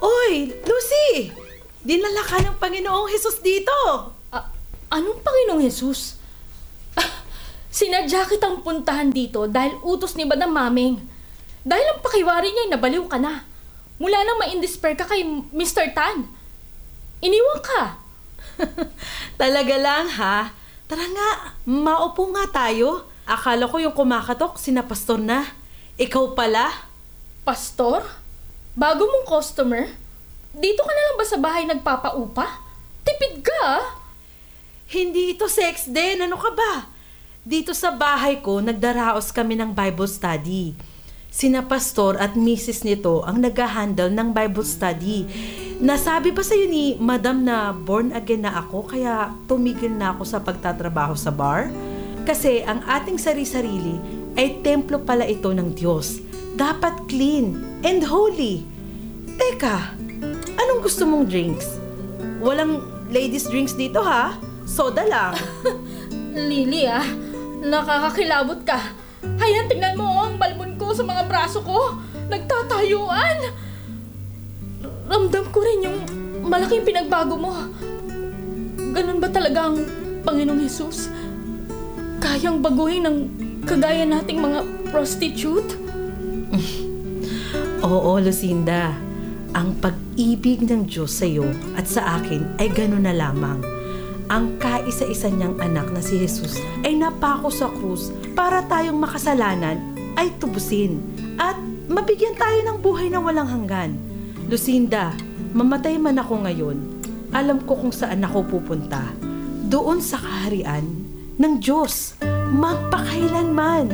Oy, Lucy! Dinala ka ng Panginoong Hesus dito! Anong Panginoong Jesus? Sinadya kitang puntahan dito dahil utos ni Madam Maming. Dahil ang pakiwari niya ay nabaliw ka na. Mula nang ma-indespair ka kay Mr. Tan. Iniwan ka. Talaga lang ha? Tara nga, maupo nga tayo. Akala ko yung kumakatok, sina Pastor na. Ikaw pala? Pastor? Bago mong customer? Dito ka na lang ba sa bahay nagpapaupa? Tipid ka ah. Hindi ito sex din, ano ka ba? Dito sa bahay ko, nagdaraos kami ng Bible study. Sina Pastor at Mrs. nito ang nag-handle ng Bible study. Nasabi pa sa'yo ni Madam na born again na ako, kaya tumigil na ako sa pagtatrabaho sa bar? Kasi ang ating sari-sarili ay templo pala ito ng Diyos. Dapat clean and holy. Teka, anong gusto mong drinks? Walang ladies drinks dito ha? Soda lang. Lily ah, nakakakilabot ka. Hayan, tingnan mo ang balbon ko sa mga braso ko. Nagtatayuan. Ramdam ko rin yung malaking pinagbago mo. Ganun ba talaga ang Panginoong Jesus? Kayang baguhin ng kagaya nating mga prostitute? Oo, Lucinda. Ang pag-ibig ng Diyos sa iyo at sa akin ay gano'n na lamang. Ang kaisa-isa niyang anak na si Jesus ay napako sa krus para tayong makasalanan ay tubusin at mabigyan tayo ng buhay na walang hanggan. Lucinda, mamatay man ako ngayon, alam ko kung saan ako pupunta. Doon sa kaharian ng Diyos, magpakailanman.